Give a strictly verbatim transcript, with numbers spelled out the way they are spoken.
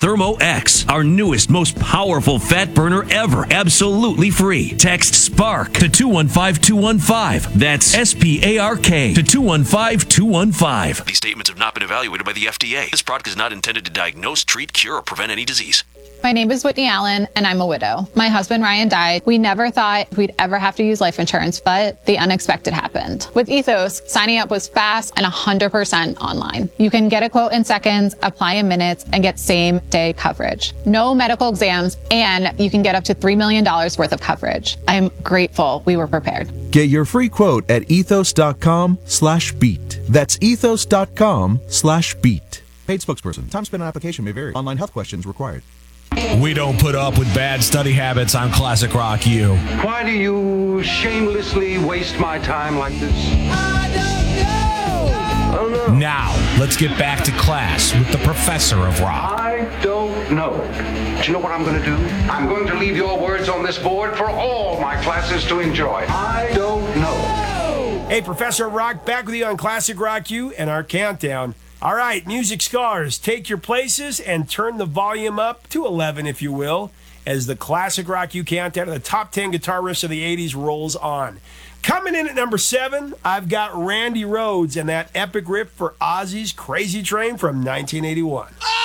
Thermo X, our newest, most powerful fat burner ever, absolutely free. Text SPARK to two one five two one five. That's S P A R K to two one five two one five. These statements have not been evaluated by the F D A. This product is not intended to diagnose, treat, cure, or prevent any disease. My name is Whitney Allen, and I'm a widow. My husband, Ryan, died. We never thought we'd ever have to use life insurance, but the unexpected happened. With Ethos, signing up was fast and one hundred percent online. You can get a quote in seconds, apply in minutes, and get same-day coverage. No medical exams, and you can get up to three million dollars worth of coverage. I am grateful we were prepared. Get your free quote at ethos.com slash beat. That's ethos.com slash beat. Paid spokesperson. Time spent on application may vary. Online health questions required. We don't put up with bad study habits on Classic Rock U. Why do you shamelessly waste my time like this? I don't know. I don't know. Now, let's get back to class with the professor of rock. I don't know. Do you know what I'm going to do? I'm going to leave your words on this board for all my classes to enjoy. I don't know. Hey, Professor of Rock, back with you on Classic Rock U and our countdown. All right, music scholars, take your places and turn the volume up to eleven, if you will, as the Classic Rock U countdown of the top ten guitar riffs of the eighties rolls on. Coming in at number seven, I've got Randy Rhoads and that epic riff for Ozzy's Crazy Train from nineteen eighty-one.